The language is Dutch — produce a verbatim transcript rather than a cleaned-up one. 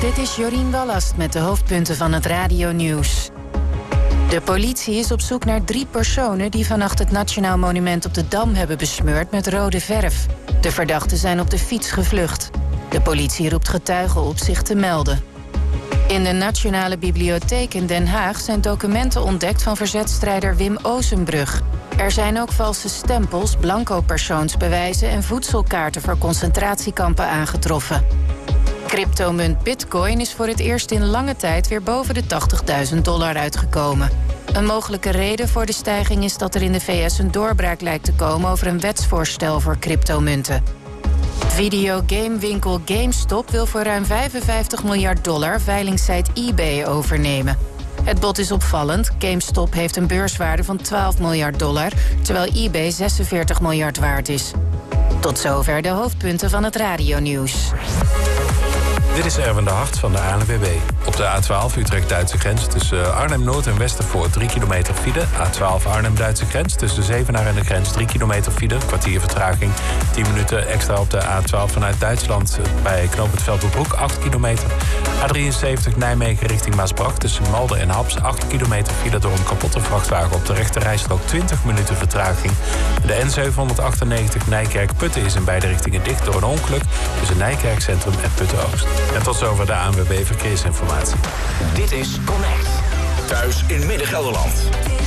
Dit is Jorien Wallast met de hoofdpunten van het radionieuws. De politie is op zoek naar drie personen die vannacht het Nationaal Monument op de Dam hebben besmeurd met rode verf. De verdachten zijn op de fiets gevlucht. De politie roept getuigen op zich te melden. In de Nationale Bibliotheek in Den Haag zijn documenten ontdekt van verzetstrijder Wim Oosenbrug. Er zijn ook valse stempels, blanco persoonsbewijzen en voedselkaarten voor concentratiekampen aangetroffen. Cryptomunt Bitcoin is voor het eerst in lange tijd weer boven de tachtigduizend dollar uitgekomen. Een mogelijke reden voor de stijging is dat er in de V S een doorbraak lijkt te komen over een wetsvoorstel voor cryptomunten. Videogamewinkel GameStop wil voor ruim vijfenvijftig miljard dollar veilingsite eBay overnemen. Het bod is opvallend. GameStop heeft een beurswaarde van twaalf miljard dollar, terwijl eBay zesenveertig miljard waard is. Tot zover de hoofdpunten van het radionieuws. Dit is Erwin de Hart van de A N W B. Op de A twaalf Utrecht-Duitse grens tussen Arnhem-Noord en Westervoort drie kilometer file. A twaalf Arnhem-Duitse grens tussen Zevenaar en de grens drie kilometer file. Kwartier vertraging. tien minuten extra op de A twaalf vanuit Duitsland bij knooppunt Velperbroek acht kilometer. A drieënzeventig Nijmegen richting Maasbracht tussen Malden en Haps acht kilometer file door een kapotte vrachtwagen op de rechterrijstrook twintig minuten vertraging. De N zevenhonderdachtennegentig Nijkerk-Putten is in beide richtingen dicht door een ongeluk tussen Nijkerk Centrum en Putten-Oost. En tot zover de A N W B Verkeersinformatie. Dit is Connect. Thuis in Midden-Gelderland.